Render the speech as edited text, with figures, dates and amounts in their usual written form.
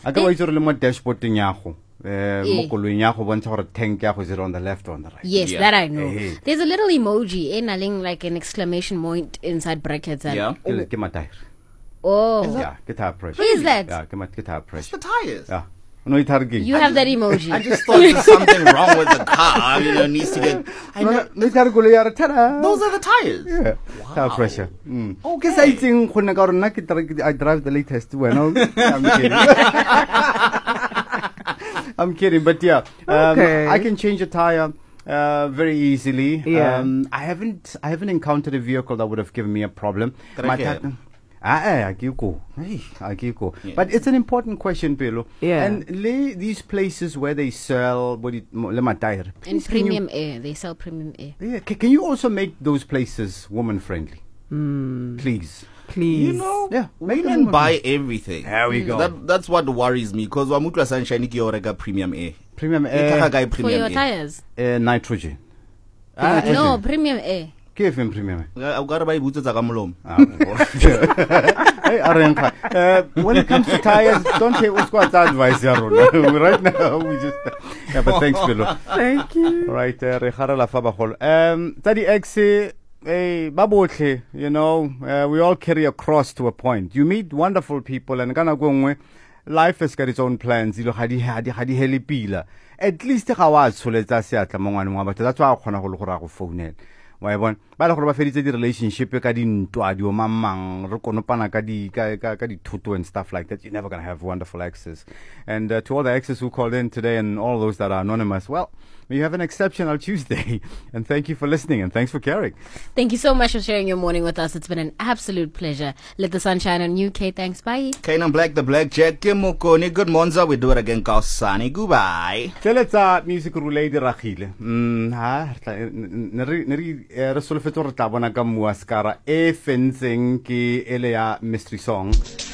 a ka ba itse re le mo dashboarding ya go mo koloing ya go bontsha gore tank ya go is on the left or on the right. Yes, that I know. There's a little emoji in like an exclamation point inside brackets. Ke matire. Oh. Yeah, ke tire pressure. What is that? Yeah, ke tire pressure. It's the tires. Yeah. No, you have that emoji. I just thought there's something wrong with the car. Needs to get. Those are the tires. Yeah. Wow. Tire pressure. Okay. I drive the latest one. I'm kidding. I'm kidding, but yeah, I can change a tire very easily. Yeah. I haven't encountered a vehicle that would have given me a problem. But it's an important question, Pelo. Yeah. And these places where they sell in premium air, they sell premium air. Yeah. Can you also make those places woman friendly? Please. Yeah, women buy everything. There we go. That's what worries me, because Wamutla Sunshine ki orega premium air. Premium air for your tires. Nitrogen. No, premium air. Premium air. I've got to buy boots when it comes to tires, don't take Usquat's advice, right now. We just. Yeah, but thanks, Philo. Thank you. Right, Rehara La Fabahol. Tadi Exe. Hey, Babotle, we all carry a cross to a point. You meet wonderful people, and life has got its own plans. At least that's why I phone. Why one? But I the relationship and stuff like that. You're never gonna have wonderful exes. And to all the exes who called in today and all those that are anonymous, well, you have an exceptional Tuesday. And thank you for listening and thanks for caring. Thank you so much for sharing your morning with us. It's been an absolute pleasure. Let the sun shine on UK. Thanks. Bye. Kainan Black, the Black Jack, Mokoni. Good Monza. We do it again. Kausani. Goodbye. Tell us music roulette Rachile. Resolve to Tabana Gamuascara. Fencing ki Elea mystery song.